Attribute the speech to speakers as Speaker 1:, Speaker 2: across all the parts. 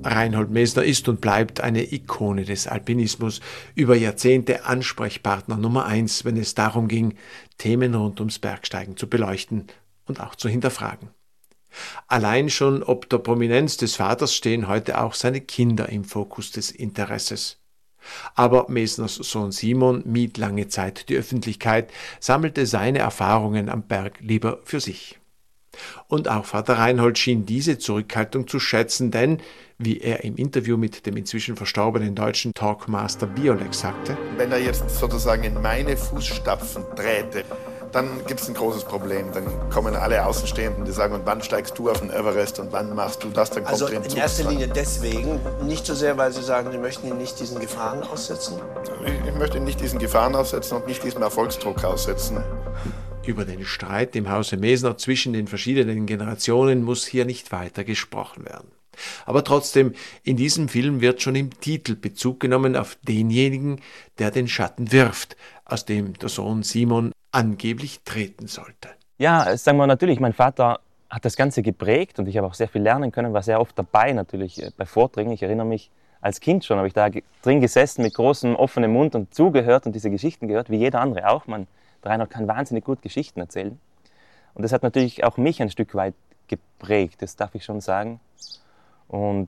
Speaker 1: Reinhold Messner ist und bleibt eine Ikone des Alpinismus, über Jahrzehnte Ansprechpartner Nummer 1, wenn es darum ging, Themen rund ums Bergsteigen zu beleuchten und auch zu hinterfragen. Allein schon ob der Prominenz des Vaters stehen heute auch seine Kinder im Fokus des Interesses. Aber Messners Sohn Simon mied lange Zeit die Öffentlichkeit, sammelte seine Erfahrungen am Berg lieber für sich. Und auch Vater Reinhold schien diese Zurückhaltung zu schätzen, denn, wie er im Interview mit dem inzwischen verstorbenen deutschen Talkmaster Biolek sagte:
Speaker 2: Wenn er jetzt sozusagen in meine Fußstapfen träte, dann gibt es ein großes Problem. Dann kommen alle Außenstehenden, die sagen, und wann steigst du auf den Everest und wann machst du das? Dann kommt
Speaker 3: also in erster Linie deswegen, nicht so sehr, weil Sie sagen, Sie möchten ihn nicht diesen Gefahren aussetzen?
Speaker 2: Ich möchte ihn nicht diesen Gefahren aussetzen und nicht diesem Erfolgsdruck aussetzen.
Speaker 1: Über den Streit im Hause Messner zwischen den verschiedenen Generationen muss hier nicht weiter gesprochen werden. Aber trotzdem, in diesem Film wird schon im Titel Bezug genommen auf denjenigen, der den Schatten wirft, aus dem der Sohn Simon angeblich treten sollte.
Speaker 4: Ja, sagen wir natürlich, mein Vater hat das Ganze geprägt und ich habe auch sehr viel lernen können, war sehr oft dabei natürlich bei Vorträgen. Ich erinnere mich, als Kind schon habe ich da drin gesessen mit großem offenem Mund und zugehört und diese Geschichten gehört, wie jeder andere auch. Der Reinhold kann wahnsinnig gut Geschichten erzählen. Und das hat natürlich auch mich ein Stück weit geprägt, das darf ich schon sagen. Und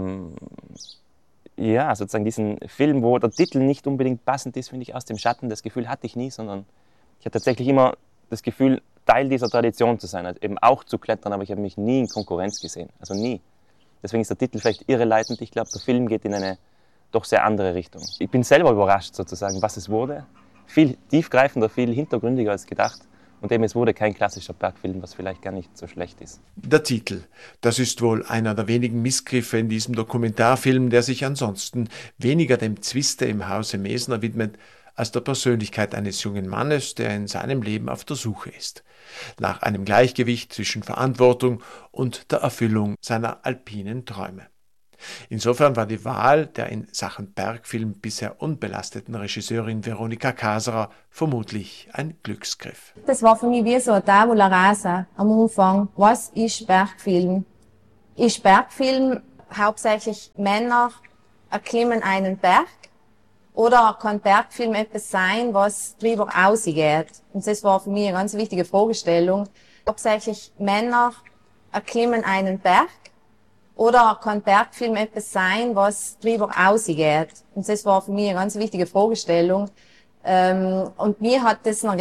Speaker 4: ja, sozusagen diesen Film, wo der Titel nicht unbedingt passend ist, finde ich, aus dem Schatten, das Gefühl hatte ich nie, sondern ich hatte tatsächlich immer das Gefühl, Teil dieser Tradition zu sein, also eben auch zu klettern, aber ich habe mich nie in Konkurrenz gesehen, also nie. Deswegen ist der Titel vielleicht irreleitend. Ich glaube, der Film geht in eine doch sehr andere Richtung. Ich bin selber überrascht sozusagen, was es wurde. Viel tiefgreifender, viel hintergründiger als gedacht. Und eben, es wurde kein klassischer Bergfilm, was vielleicht gar nicht so schlecht ist.
Speaker 1: Der Titel, das ist wohl einer der wenigen Missgriffe in diesem Dokumentarfilm, der sich ansonsten weniger dem Zwiste im Hause Messner widmet, als der Persönlichkeit eines jungen Mannes, der in seinem Leben auf der Suche ist. Nach einem Gleichgewicht zwischen Verantwortung und der Erfüllung seiner alpinen Träume. Insofern war die Wahl der in Sachen Bergfilm bisher unbelasteten Regisseurin Veronika Kaserer vermutlich ein Glücksgriff.
Speaker 5: Das war für mich wie so eine Tabula rasa am Anfang. Was ist Bergfilm? Ist Bergfilm hauptsächlich Männer erklimmen einen Berg? Oder kann Bergfilm etwas sein, was darüber ausgeht? Und das war für mich eine ganz wichtige Fragestellung. Hauptsächlich Männer erklimmen einen Berg? Oder kann Bergfilm etwas sein, was darüber ausgeht? Und das war für mich eine ganz wichtige Fragestellung. Und mir hat das noch